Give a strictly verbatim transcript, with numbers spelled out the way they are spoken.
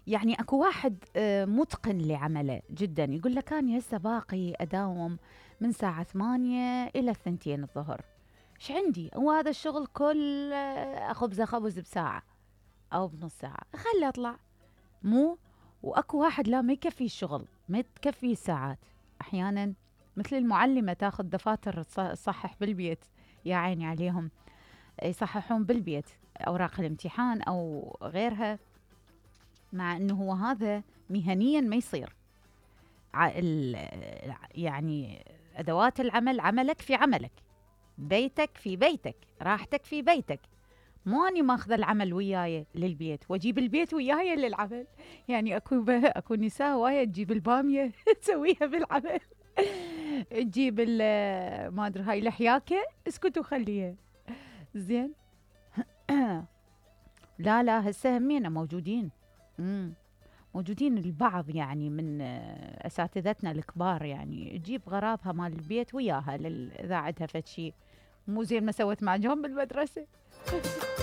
يعني اكو واحد آه، متقن لعمله جدا، يقول لك اني هسه باقي اداوم من ساعة ثمانية الى الثنتين الظهر. ايش عندي؟ هو هذا الشغل كل آه، اخبزه خبز بساعة او بنص ساعة، خلي اطلع. مو واكو واحد لا، ما يكفي الشغل، ما تكفي الساعات احيانا. مثل المعلمة تاخذ دفاتر تص- تصحح بالبيت، يا عيني عليهم، يصححون بالبيت اوراق الامتحان او غيرها، مع انه هو هذا مهنيا ما يصير. ع- ال- يعني ادوات العمل، عملك في عملك، بيتك في بيتك، راحتك في بيتك. مو اني ماخذه العمل وياي للبيت واجيب البيت وياي للعمل. يعني اكو ب... اكو نساء وايد تجيب الباميه تسويها بالعمل، تجيب ال- ما ادري هاي الحياكه، اسكتوا خليها زين. لا لا، هسه همينه موجودين. امم موجودين البعض يعني من آه، اساتذتنا الكبار، يعني تجيب غراضها مال البيت وياها لل- اذا عندها فد شي مو زين ما سوت معجون بالمدرسه.